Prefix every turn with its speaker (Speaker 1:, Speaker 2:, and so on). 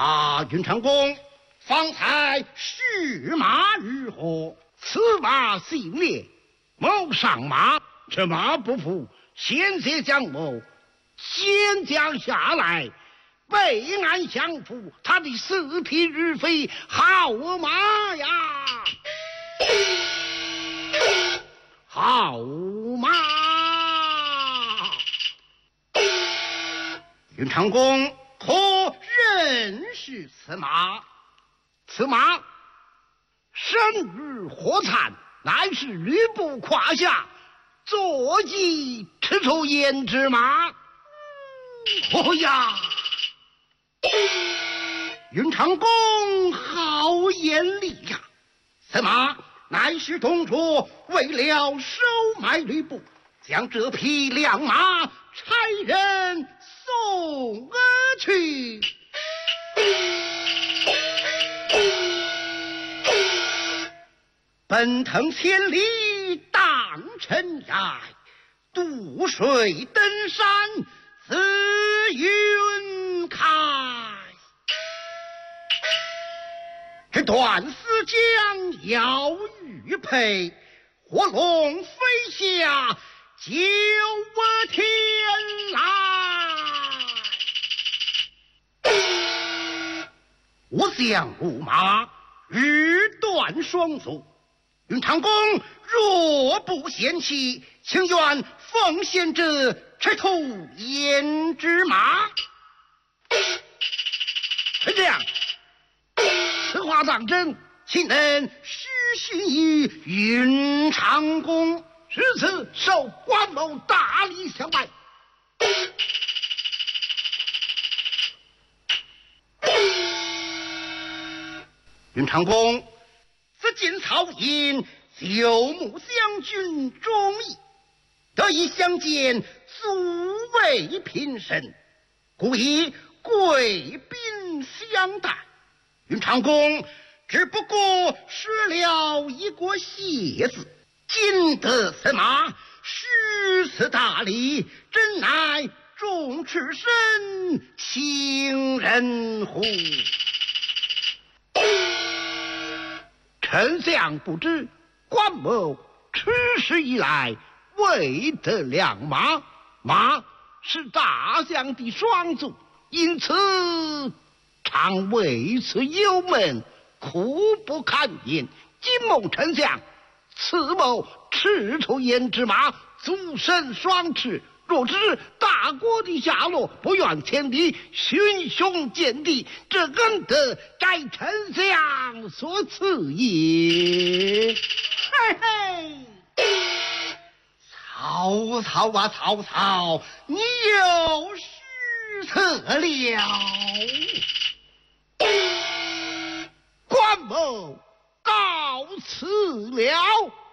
Speaker 1: 啊，云长公，方才试马如何？此马姓烈，某上马，这马不服，现在将某先将下来，备案相扶，他的尸体日飞，好马呀！好马！云长公可认识此马？此马身如火炭，乃是吕布胯下坐骑赤兔胭脂马。哦呀！云长公好眼力呀！此马乃是董卓为了收买吕布，将这匹良马差人送去。奔腾千里当尘埃，渡水登山自云开。这段丝将要玉佩，火龙飞下救我天来。我将五马日断双足，云长公若不嫌弃，请愿奉献这赤兔胭脂马。是这样，此话当真，岂能失信于云长公？至此受关某大礼相拜。云长公，自今曹营九牧将军忠义，得以相见，素未平生，故以贵宾相待。云长公只不过失了一个谢字，今得此马，失此大礼，真乃重赤身轻人乎？丞相不知，关某吃时以来未得良马，马是大将的双足，因此常为此忧闷，苦不堪言。今蒙丞相赐某赤兔胭脂马，足伸双翅，若知大国的下落，不远千里寻兄见弟，这恩德该丞相所赐也。嘿嘿，曹操啊曹操，你又失策了。关某告辞了。